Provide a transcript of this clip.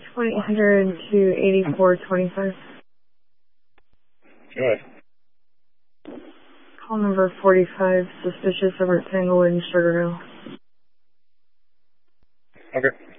1-800 to 8425. Go ahead. Call number 45, suspicious of rectangle in Sugarhill. Okay.